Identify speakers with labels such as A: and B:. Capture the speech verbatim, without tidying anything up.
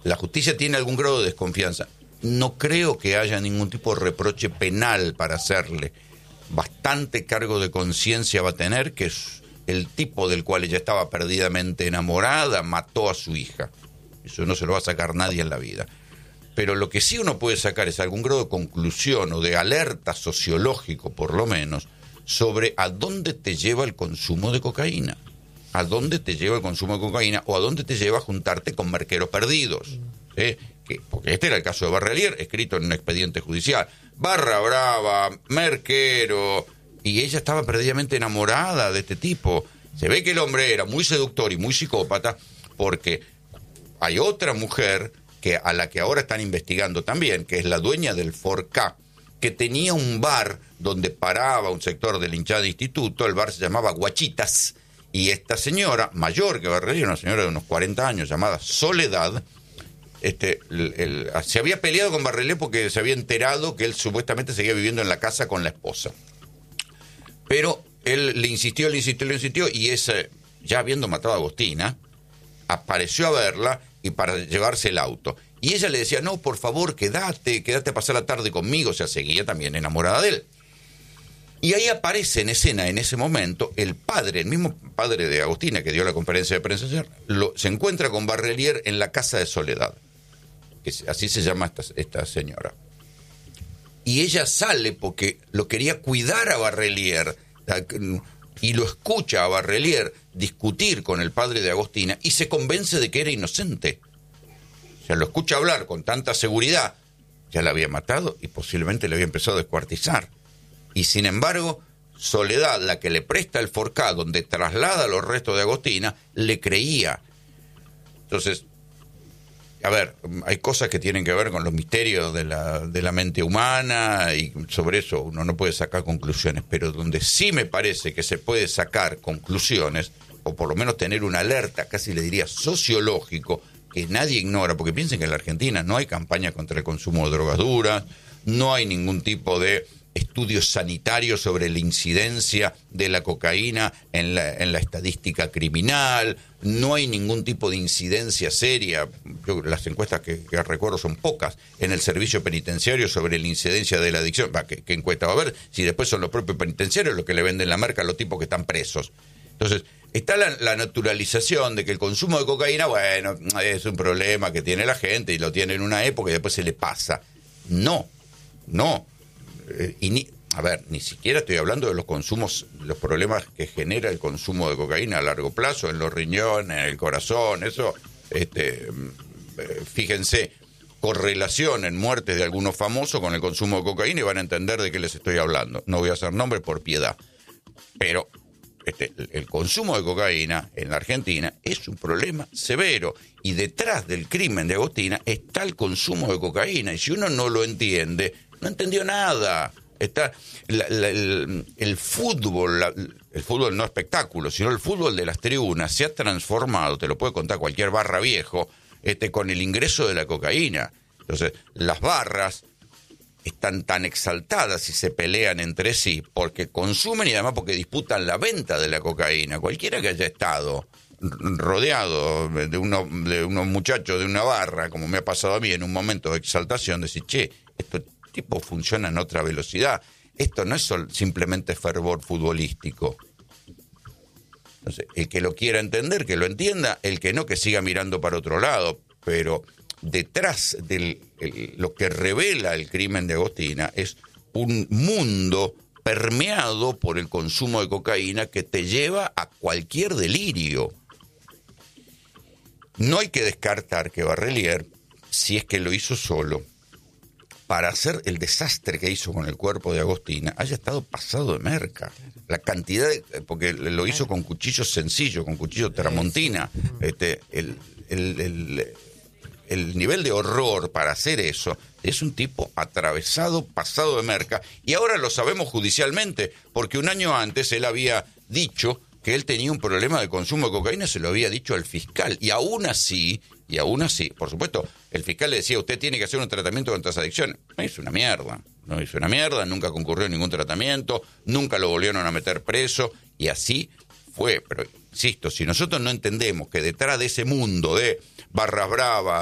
A: la justicia tiene algún grado de desconfianza. No creo que haya ningún tipo de reproche penal para hacerle. Bastante cargo de conciencia va a tener que es el tipo del cual ella estaba perdidamente enamorada mató a su hija. Eso no se lo va a sacar nadie en la vida. Pero lo que sí uno puede sacar es algún grado de conclusión o de alerta sociológico, por lo menos, sobre a dónde te lleva el consumo de cocaína. A dónde te lleva el consumo de cocaína o a dónde te lleva a juntarte con merqueros perdidos. ¿Eh? Que, porque este era el caso de Barrelier, escrito en un expediente judicial. Barra brava, merquero, y ella estaba perdidamente enamorada de este tipo. Se ve que el hombre era muy seductor y muy psicópata, porque hay otra mujer que a la que ahora están investigando también, que es la dueña del Forcá, que tenía un bar donde paraba un sector del hinchada de instituto. El bar se llamaba Guachitas, y esta señora, mayor que Barrelier, una señora de unos cuarenta años, llamada Soledad, Este, el, el, se había peleado con Barrelier porque se había enterado que él supuestamente seguía viviendo en la casa con la esposa. Pero él le insistió, le insistió, le insistió, y ese, ya habiendo matado a Agostina, apareció a verla y para llevarse el auto. Y ella le decía, no, por favor, quédate, quédate a pasar la tarde conmigo. O sea, seguía también enamorada de él. Y ahí aparece en escena, en ese momento, el padre, el mismo padre de Agostina que dio la conferencia de prensa ayer, lo, se encuentra con Barrelier en la casa de Soledad. Que así se llama esta, esta señora. Y ella sale porque lo quería cuidar a Barrelier, y lo escucha a Barrelier discutir con el padre de Agostina y se convence de que era inocente. O sea, lo escucha hablar con tanta seguridad, ya la había matado y posiblemente le había empezado a descuartizar. Y sin embargo, Soledad, la que le presta el Forcá, donde traslada los restos de Agostina, le creía. Entonces, a ver, hay cosas que tienen que ver con los misterios de la, de la mente humana, y sobre eso uno no puede sacar conclusiones, pero donde sí me parece que se puede sacar conclusiones, o por lo menos tener una alerta, casi le diría sociológico, que nadie ignora, porque piensen que en la Argentina no hay campaña contra el consumo de drogas duras, no hay ningún tipo de estudios sanitarios sobre la incidencia de la cocaína en la, en la estadística criminal, no hay ningún tipo de incidencia seria, yo, las encuestas que, que recuerdo son pocas, en el servicio penitenciario sobre la incidencia de la adicción. Va, ¿qué, qué encuesta va a haber? Si después son los propios penitenciarios los que le venden la marca a los tipos que están presos. Entonces, está la, la naturalización de que el consumo de cocaína, bueno, es un problema que tiene la gente y lo tiene en una época y después se le pasa. No, no. Eh, y ni, a ver, ni siquiera estoy hablando de los consumos, los problemas que genera el consumo de cocaína a largo plazo, en los riñones, en el corazón, eso, este, eh, fíjense, correlación en muertes de algunos famosos con el consumo de cocaína y van a entender de qué les estoy hablando. No voy a hacer nombres por piedad, pero este, el consumo de cocaína en la Argentina es un problema severo, y detrás del crimen de Agostina está el consumo de cocaína, y si uno no lo entiende, no entendió nada. Está la, la, el, el fútbol, la, el fútbol no espectáculo, sino el fútbol de las tribunas se ha transformado, te lo puede contar cualquier barra viejo, este, con el ingreso de la cocaína. Entonces, las barras están tan exaltadas y se pelean entre sí porque consumen y además porque disputan la venta de la cocaína. Cualquiera que haya estado rodeado de, uno, de unos muchachos de una barra, como me ha pasado a mí en un momento de exaltación, decir, che, estos tipos funcionan a otra velocidad. Esto no es sol, simplemente fervor futbolístico. Entonces, el que lo quiera entender, que lo entienda, el que no, que siga mirando para otro lado, pero detrás de lo que revela el crimen de Agostina es un mundo permeado por el consumo de cocaína que te lleva a cualquier delirio. No hay que descartar que Barrelier, si es que lo hizo solo, para hacer el desastre que hizo con el cuerpo de Agostina, haya estado pasado de merca. La cantidad de, porque lo hizo con cuchillos sencillos, con cuchillo tramontina. Este, el, el, el, el nivel de horror para hacer eso es un tipo atravesado, pasado de merca, y ahora lo sabemos judicialmente, porque un año antes él había dicho que él tenía un problema de consumo de cocaína, se lo había dicho al fiscal, y aún así, y aún así, por supuesto, el fiscal le decía, usted tiene que hacer un tratamiento contra esa adicción. No hizo una mierda, no hizo una mierda, nunca concurrió a ningún tratamiento, nunca lo volvieron a meter preso, y así fue. Pero insisto, si nosotros no entendemos que detrás de ese mundo de barras bravas,